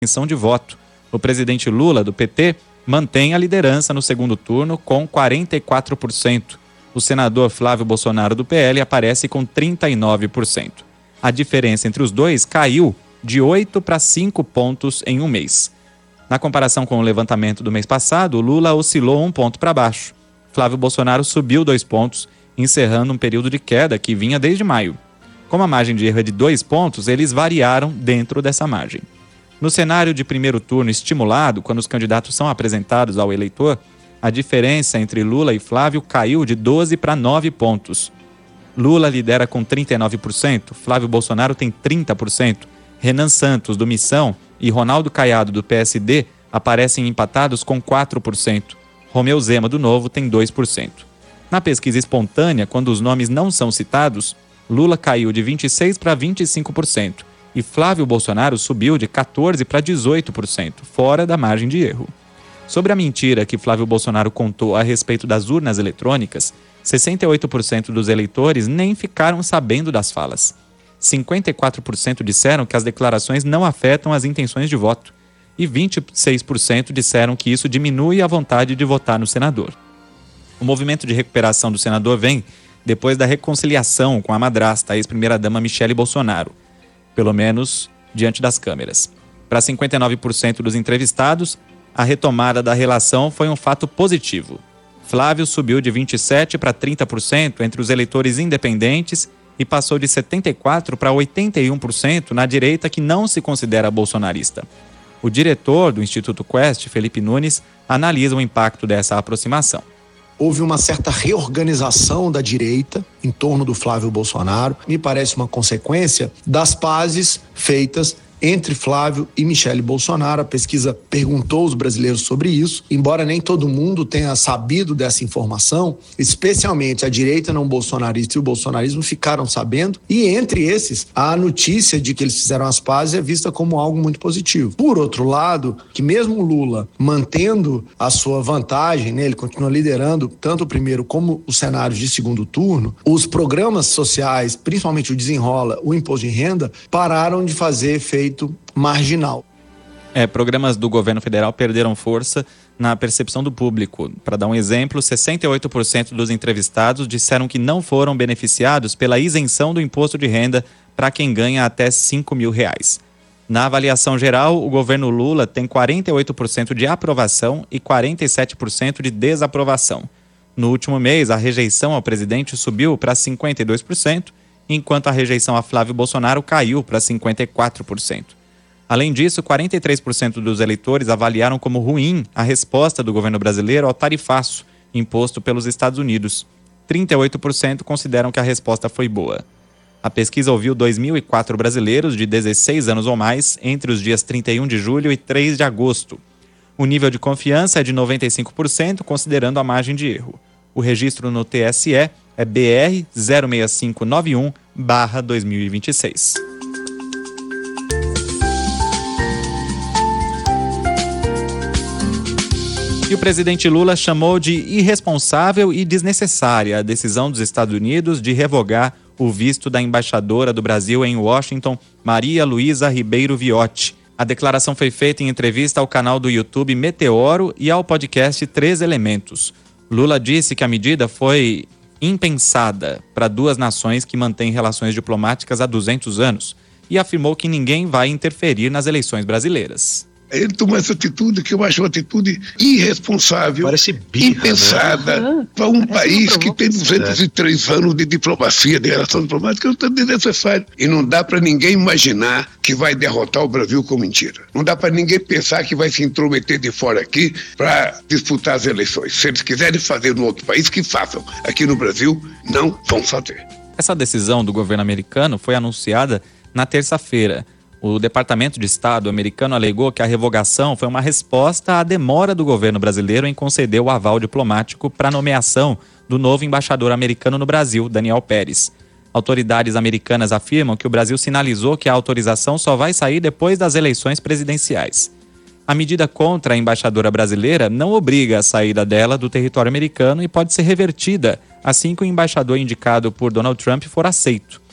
intenção de voto. O presidente Lula, do PT, mantém a liderança no segundo turno com 44%. O senador Flávio Bolsonaro, do PL, aparece com 39%. A diferença entre os dois caiu de 8 para 5 pontos em um mês. Na comparação com o levantamento do mês passado, o Lula oscilou 1 ponto para baixo. Flávio Bolsonaro subiu 2 pontos, encerrando um período de queda que vinha desde maio. Como a margem de erro é de 2 pontos, eles variaram dentro dessa margem. No cenário de primeiro turno estimulado, quando os candidatos são apresentados ao eleitor, a diferença entre Lula e Flávio caiu de 12 para 9 pontos. Lula lidera com 39%, Flávio Bolsonaro tem 30%, Renan Santos, do Missão, e Ronaldo Caiado, do PSD, aparecem empatados com 4%. Romeu Zema, do Novo, tem 2%. Na pesquisa espontânea, quando os nomes não são citados, Lula caiu de 26% para 25%, e Flávio Bolsonaro subiu de 14% para 18%, fora da margem de erro. Sobre a mentira que Flávio Bolsonaro contou a respeito das urnas eletrônicas, 68% dos eleitores nem ficaram sabendo das falas. 54% disseram que as declarações não afetam as intenções de voto e 26% disseram que isso diminui a vontade de votar no senador. O movimento de recuperação do senador vem depois da reconciliação com a madrasta, a ex-primeira-dama Michele Bolsonaro, pelo menos diante das câmeras. Para 59% dos entrevistados, a retomada da relação foi um fato positivo. Flávio subiu de 27% para 30% entre os eleitores independentes e passou de 74% para 81% na direita que não se considera bolsonarista. O diretor do Instituto Quest, Felipe Nunes, analisa o impacto dessa aproximação. Houve uma certa reorganização da direita em torno do Flávio Bolsonaro. Me parece uma consequência das pazes feitas entre Flávio e Michele Bolsonaro. A pesquisa perguntou aos brasileiros sobre isso. Embora nem todo mundo tenha sabido dessa informação, especialmente a direita não bolsonarista e o bolsonarismo ficaram sabendo. E entre esses, a notícia de que eles fizeram as pazes é vista como algo muito positivo. Por outro lado, que mesmo o Lula mantendo a sua vantagem, né, ele continua liderando tanto o primeiro como os cenários de segundo turno, os programas sociais, principalmente o Desenrola, o Imposto de Renda, pararam de fazer efeito marginal. Programas do governo federal perderam força na percepção do público. Para dar um exemplo, 68% dos entrevistados disseram que não foram beneficiados pela isenção do imposto de renda para quem ganha até R$5 mil. Na avaliação geral, o governo Lula tem 48% de aprovação e 47% de desaprovação. No último mês, a rejeição ao presidente subiu para 52%, enquanto a rejeição a Flávio Bolsonaro caiu para 54%. Além disso, 43% dos eleitores avaliaram como ruim a resposta do governo brasileiro ao tarifaço imposto pelos Estados Unidos. 38% consideram que a resposta foi boa. A pesquisa ouviu 2.004 brasileiros de 16 anos ou mais entre os dias 31 de julho e 3 de agosto. O nível de confiança é de 95%, considerando a margem de erro. O registro no TSE é BR 06591/2026. E o presidente Lula chamou de irresponsável e desnecessária a decisão dos Estados Unidos de revogar o visto da embaixadora do Brasil em Washington, Maria Luísa Ribeiro Viotti. A declaração foi feita em entrevista ao canal do YouTube Meteoro e ao podcast 3 Elementos. Lula disse que a medida foi impensada para duas nações que mantêm relações diplomáticas há 200 anos e afirmou que ninguém vai interferir nas eleições brasileiras. Ele tomou essa atitude que eu acho uma atitude irresponsável, impensada, né? Para um país que tem 203 anos de diplomacia, de relação diplomática, é desnecessário. E não dá para ninguém imaginar que vai derrotar o Brasil com mentira. Não dá para ninguém pensar que vai se intrometer de fora aqui para disputar as eleições. Se eles quiserem fazer no outro país, que façam. Aqui no Brasil, não vão fazer. Essa decisão do governo americano foi anunciada na terça-feira. O Departamento de Estado americano alegou que a revogação foi uma resposta à demora do governo brasileiro em conceder o aval diplomático para a nomeação do novo embaixador americano no Brasil, Daniel Pérez. Autoridades americanas afirmam que o Brasil sinalizou que a autorização só vai sair depois das eleições presidenciais. A medida contra a embaixadora brasileira não obriga a saída dela do território americano e pode ser revertida assim que o embaixador indicado por Donald Trump for aceito.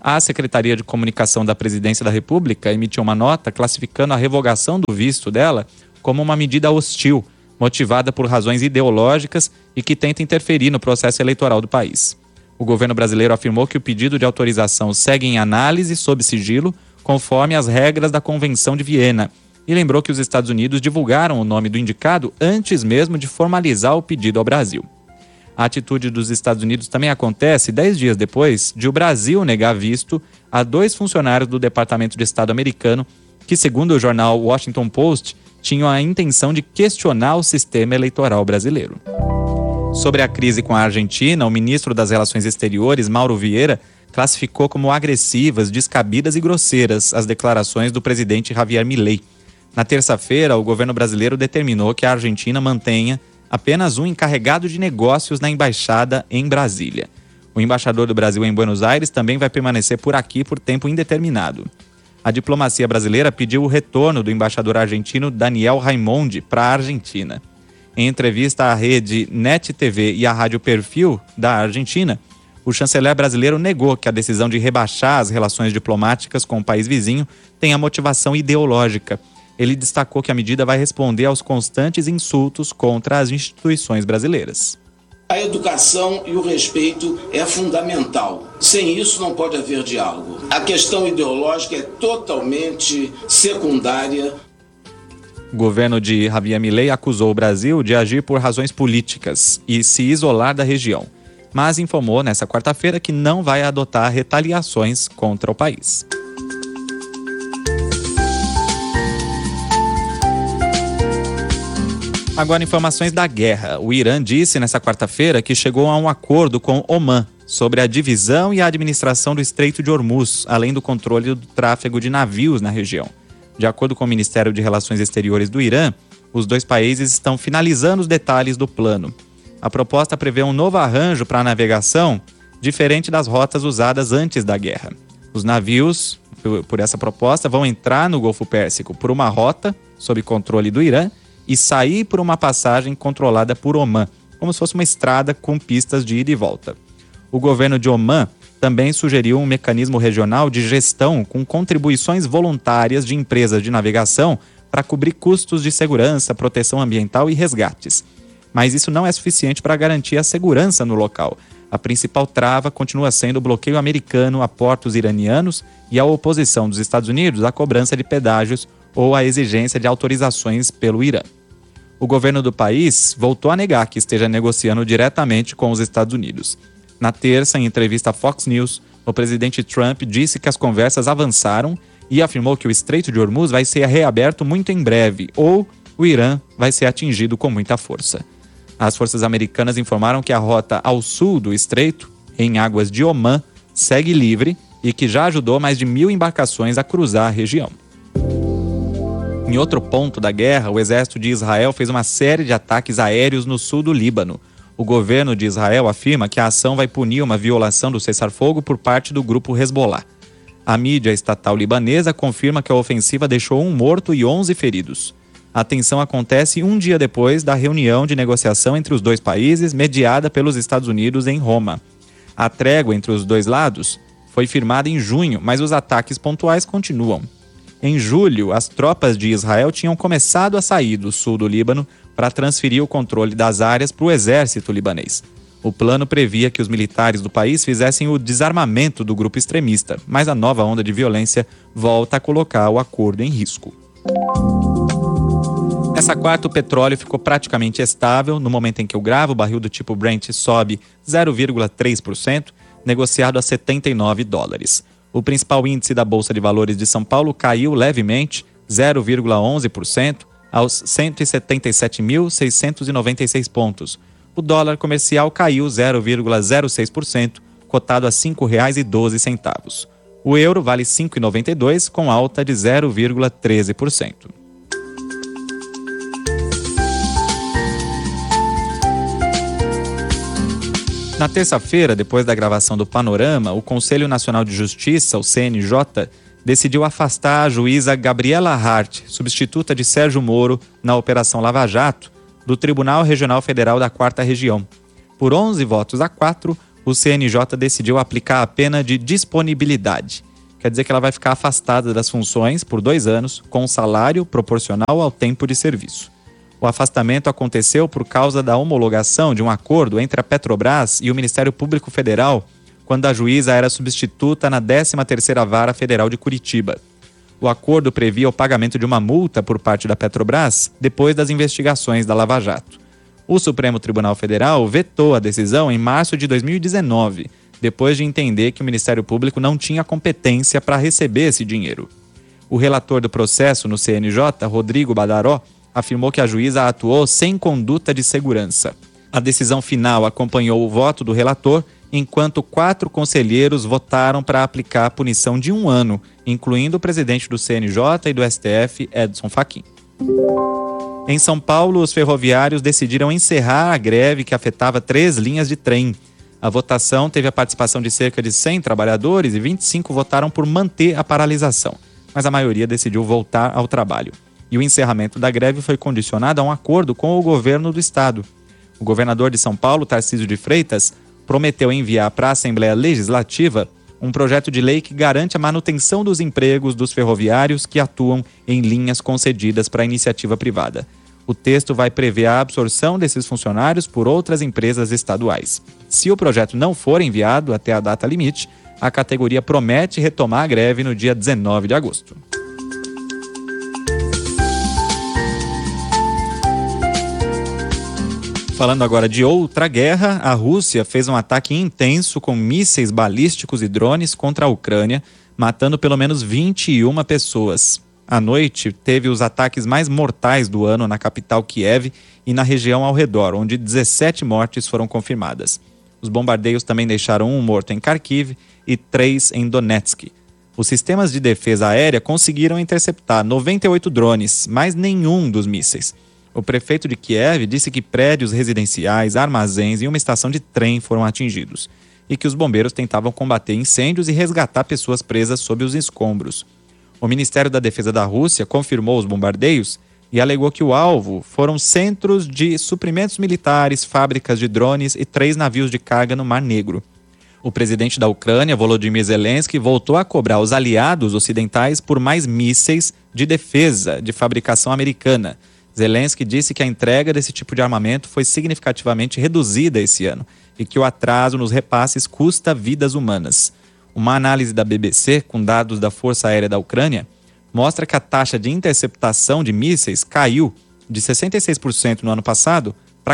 A Secretaria de Comunicação da Presidência da República emitiu uma nota classificando a revogação do visto dela como uma medida hostil, motivada por razões ideológicas e que tenta interferir no processo eleitoral do país. O governo brasileiro afirmou que o pedido de autorização segue em análise sob sigilo, conforme as regras da Convenção de Viena, e lembrou que os Estados Unidos divulgaram o nome do indicado antes mesmo de formalizar o pedido ao Brasil. A atitude dos Estados Unidos também acontece 10 dias depois de o Brasil negar visto a 2 funcionários do Departamento de Estado americano que, segundo o jornal Washington Post, tinham a intenção de questionar o sistema eleitoral brasileiro. Sobre a crise com a Argentina, o ministro das Relações Exteriores, Mauro Vieira, classificou como agressivas, descabidas e grosseiras as declarações do presidente Javier Milei. Na terça-feira, o governo brasileiro determinou que a Argentina mantenha apenas um encarregado de negócios na embaixada em Brasília. O embaixador do Brasil em Buenos Aires também vai permanecer por aqui por tempo indeterminado. A diplomacia brasileira pediu o retorno do embaixador argentino Daniel Raimondi para a Argentina. Em entrevista à rede NET TV e à Rádio Perfil da Argentina, o chanceler brasileiro negou que a decisão de rebaixar as relações diplomáticas com o país vizinho tenha motivação ideológica. Ele destacou que a medida vai responder aos constantes insultos contra as instituições brasileiras. A educação e o respeito é fundamental. Sem isso não pode haver diálogo. A questão ideológica é totalmente secundária. O governo de Javier Milei acusou o Brasil de agir por razões políticas e se isolar da região, mas informou nesta quarta-feira que não vai adotar retaliações contra o país. Agora, informações da guerra. O Irã disse nesta quarta-feira que chegou a um acordo com Omã sobre a divisão e a administração do Estreito de Hormuz, além do controle do tráfego de navios na região. De acordo com o Ministério de Relações Exteriores do Irã, os 2 países estão finalizando os detalhes do plano. A proposta prevê um novo arranjo para a navegação, diferente das rotas usadas antes da guerra. Os navios, por essa proposta, vão entrar no Golfo Pérsico por uma rota sob controle do Irã e sair por uma passagem controlada por Omã, como se fosse uma estrada com pistas de ida e volta. O governo de Omã também sugeriu um mecanismo regional de gestão com contribuições voluntárias de empresas de navegação para cobrir custos de segurança, proteção ambiental e resgates. Mas isso não é suficiente para garantir a segurança no local. A principal trava continua sendo o bloqueio americano a portos iranianos e a oposição dos Estados Unidos à cobrança de pedágios ou a exigência de autorizações pelo Irã. O governo do país voltou a negar que esteja negociando diretamente com os Estados Unidos. Na terça, em entrevista à Fox News, o presidente Trump disse que as conversas avançaram e afirmou que o Estreito de Hormuz vai ser reaberto muito em breve ou o Irã vai ser atingido com muita força. As forças americanas informaram que a rota ao sul do estreito, em águas de Omã, segue livre e que já ajudou mais de 1.000 embarcações a cruzar a região. Em outro ponto da guerra, o exército de Israel fez uma série de ataques aéreos no sul do Líbano. O governo de Israel afirma que a ação vai punir uma violação do cessar-fogo por parte do grupo Hezbollah. A mídia estatal libanesa confirma que a ofensiva deixou 1 morto e 11 feridos. A tensão acontece um dia depois da reunião de negociação entre os 2 países, mediada pelos Estados Unidos em Roma. A trégua entre os 2 lados foi firmada em junho, mas os ataques pontuais continuam. Em julho, as tropas de Israel tinham começado a sair do sul do Líbano para transferir o controle das áreas para o exército libanês. O plano previa que os militares do país fizessem o desarmamento do grupo extremista, mas a nova onda de violência volta a colocar o acordo em risco. Nessa quarta, o petróleo ficou praticamente estável. No momento em que eu gravo, o barril do tipo Brent sobe 0,3%, negociado a $79. O principal índice da Bolsa de Valores de São Paulo caiu levemente, 0,11%, aos 177.696 pontos. O dólar comercial caiu 0,06%, cotado a R$ 5,12. O euro vale R$ 5,92, com alta de 0,13%. Na terça-feira, depois da gravação do Panorama, o Conselho Nacional de Justiça, o CNJ, decidiu afastar a juíza Gabriela Hart, substituta de Sérgio Moro na Operação Lava Jato, do Tribunal Regional Federal da 4ª Região. Por 11 votos a 4, o CNJ decidiu aplicar a pena de disponibilidade. Quer dizer que ela vai ficar afastada das funções por 2 anos, com um salário proporcional ao tempo de serviço. O afastamento aconteceu por causa da homologação de um acordo entre a Petrobras e o Ministério Público Federal, quando a juíza era substituta na 13ª Vara Federal de Curitiba. O acordo previa o pagamento de uma multa por parte da Petrobras depois das investigações da Lava Jato. O Supremo Tribunal Federal vetou a decisão em março de 2019, depois de entender que o Ministério Público não tinha competência para receber esse dinheiro. O relator do processo no CNJ, Rodrigo Badaró, afirmou que a juíza atuou sem conduta de segurança. A decisão final acompanhou o voto do relator, enquanto 4 conselheiros votaram para aplicar a punição de 1 ano, incluindo o presidente do CNJ e do STF, Edson Fachin. Em São Paulo, os ferroviários decidiram encerrar a greve que afetava 3 linhas de trem. A votação teve a participação de cerca de 100 trabalhadores e 25 votaram por manter a paralisação, mas a maioria decidiu voltar ao trabalho. E o encerramento da greve foi condicionado a um acordo com o governo do estado. O governador de São Paulo, Tarcísio de Freitas, prometeu enviar para a Assembleia Legislativa um projeto de lei que garante a manutenção dos empregos dos ferroviários que atuam em linhas concedidas para a iniciativa privada. O texto vai prever a absorção desses funcionários por outras empresas estaduais. Se o projeto não for enviado até a data limite, a categoria promete retomar a greve no dia 19 de agosto. Falando agora de outra guerra, a Rússia fez um ataque intenso com mísseis balísticos e drones contra a Ucrânia, matando pelo menos 21 pessoas. À noite, teve os ataques mais mortais do ano na capital Kiev e na região ao redor, onde 17 mortes foram confirmadas. Os bombardeios também deixaram 1 morto em Kharkiv e 3 em Donetsk. Os sistemas de defesa aérea conseguiram interceptar 98 drones, mas nenhum dos mísseis. O prefeito de Kiev disse que prédios residenciais, armazéns e uma estação de trem foram atingidos e que os bombeiros tentavam combater incêndios e resgatar pessoas presas sob os escombros. O Ministério da Defesa da Rússia confirmou os bombardeios e alegou que o alvo foram centros de suprimentos militares, fábricas de drones e 3 navios de carga no Mar Negro. O presidente da Ucrânia, Volodymyr Zelensky, voltou a cobrar os aliados ocidentais por mais mísseis de defesa de fabricação americana. Zelensky disse que a entrega desse tipo de armamento foi significativamente reduzida esse ano e que o atraso nos repasses custa vidas humanas. Uma análise da BBC, com dados da Força Aérea da Ucrânia, mostra que a taxa de interceptação de mísseis caiu de 66% no ano passado para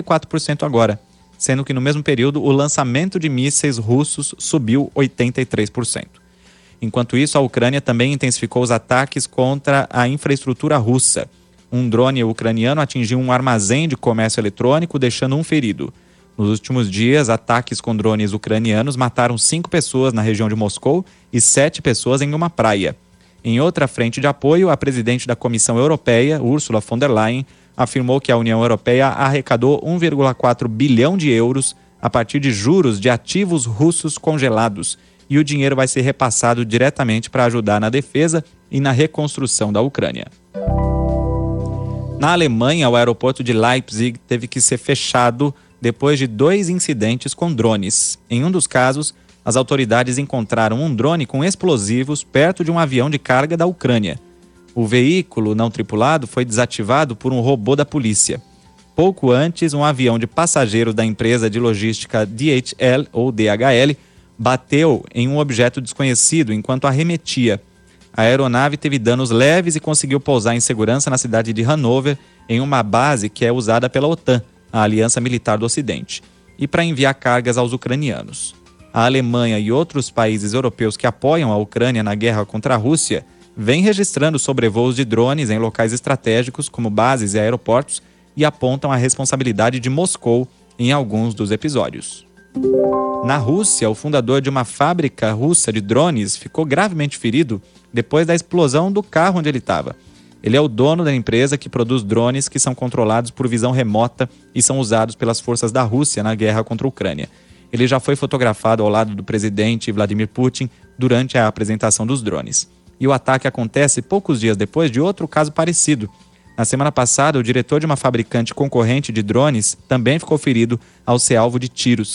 44% agora, sendo que no mesmo período o lançamento de mísseis russos subiu 83%. Enquanto isso, a Ucrânia também intensificou os ataques contra a infraestrutura russa. Um drone ucraniano atingiu um armazém de comércio eletrônico, deixando 1 ferido. Nos últimos dias, ataques com drones ucranianos mataram 5 pessoas na região de Moscou e 7 pessoas em uma praia. Em outra frente de apoio, a presidente da Comissão Europeia, Ursula von der Leyen, afirmou que a União Europeia arrecadou 1,4 bilhão de euros a partir de juros de ativos russos congelados, e o dinheiro vai ser repassado diretamente para ajudar na defesa e na reconstrução da Ucrânia. Na Alemanha, o aeroporto de Leipzig teve que ser fechado depois de 2 incidentes com drones. Em um dos casos, as autoridades encontraram um drone com explosivos perto de um avião de carga da Ucrânia. O veículo não tripulado foi desativado por um robô da polícia. Pouco antes, um avião de passageiros da empresa de logística DHL, ou DHL, bateu em um objeto desconhecido enquanto arremetia. A aeronave teve danos leves e conseguiu pousar em segurança na cidade de Hanover, em uma base que é usada pela OTAN, a Aliança Militar do Ocidente, e para enviar cargas aos ucranianos. A Alemanha e outros países europeus que apoiam a Ucrânia na guerra contra a Rússia vêm registrando sobrevoos de drones em locais estratégicos como bases e aeroportos e apontam a responsabilidade de Moscou em alguns dos episódios. Na Rússia, o fundador de uma fábrica russa de drones ficou gravemente ferido depois da explosão do carro onde ele estava. Ele é o dono da empresa que produz drones que são controlados por visão remota e são usados pelas forças da Rússia na guerra contra a Ucrânia. Ele já foi fotografado ao lado do presidente Vladimir Putin durante a apresentação dos drones. E o ataque acontece poucos dias depois de outro caso parecido. Na semana passada, o diretor de uma fabricante concorrente de drones também ficou ferido ao ser alvo de tiros.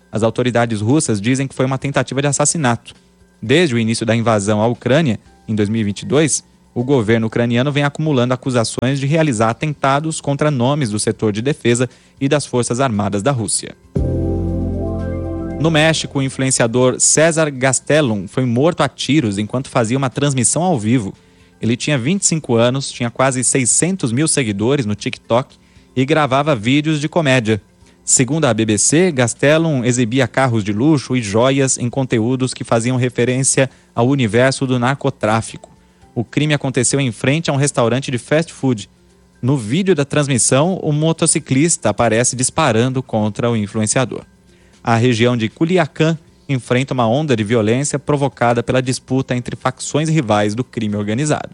As autoridades russas dizem que foi uma tentativa de assassinato. Desde o início da invasão à Ucrânia, em 2022, o governo ucraniano vem acumulando acusações de realizar atentados contra nomes do setor de defesa e das Forças Armadas da Rússia. No México, o influenciador César Gastelum foi morto a tiros enquanto fazia uma transmissão ao vivo. Ele tinha 25 anos, tinha quase 600 mil seguidores no TikTok e gravava vídeos de comédia. Segundo a BBC, Gastelum exibia carros de luxo e joias em conteúdos que faziam referência ao universo do narcotráfico. O crime aconteceu em frente a um restaurante de fast food. No vídeo da transmissão, o motociclista aparece disparando contra o influenciador. A região de Culiacán enfrenta uma onda de violência provocada pela disputa entre facções rivais do crime organizado.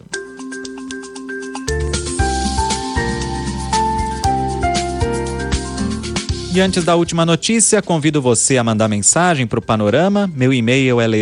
E antes da última notícia, convido você a mandar mensagem para o Panorama. Meu e-mail é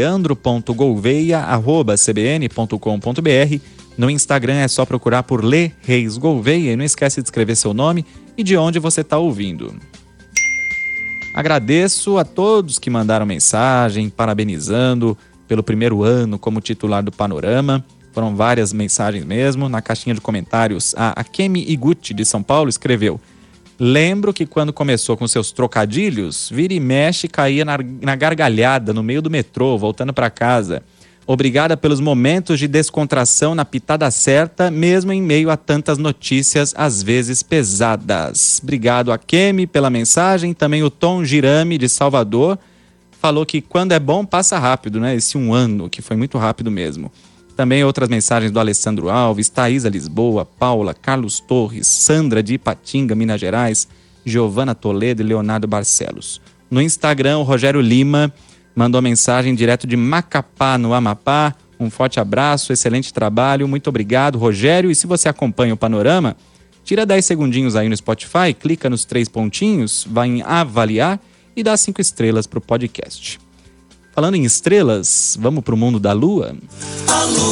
leandro.gouveia@cbn.com.br. No Instagram é só procurar por Lê Reis Gouveia e não esquece de escrever seu nome e de onde você está ouvindo. Agradeço a todos que mandaram mensagem, parabenizando pelo primeiro ano como titular do Panorama. Foram várias mensagens mesmo. Na caixinha de comentários, a Akemi Iguchi, de São Paulo, escreveu: lembro que quando começou com seus trocadilhos, vira e mexe caía na gargalhada no meio do metrô, voltando para casa. Obrigada pelos momentos de descontração na pitada certa, mesmo em meio a tantas notícias, às vezes pesadas. Obrigado, Akemi, pela mensagem. Também o Tom Girame, de Salvador, falou que quando é bom, passa rápido, né? Esse um ano, que foi muito rápido mesmo. Também outras mensagens do Alessandro Alves, Thaisa Lisboa, Paula, Carlos Torres, Sandra de Ipatinga, Minas Gerais, Giovana Toledo e Leonardo Barcelos. No Instagram, o Rogério Lima mandou mensagem direto de Macapá, no Amapá. Um forte abraço, excelente trabalho, muito obrigado, Rogério. E se você acompanha o Panorama, tira 10 segundinhos aí no Spotify, clica nos 3 pontinhos, vai em avaliar e dá 5 estrelas para o podcast. Falando em estrelas, vamos para o mundo da Lua? A Lua.